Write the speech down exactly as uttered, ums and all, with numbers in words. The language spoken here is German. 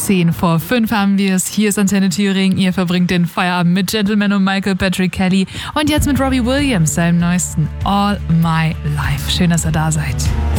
Zehn vor fünf haben wir es. Hier ist Antenne Thüringen. Ihr verbringt den Feierabend mit Gentleman und Michael Patrick Kelly. Und jetzt mit Robbie Williams, seinem neuesten All My Life. Schön, dass ihr da seid.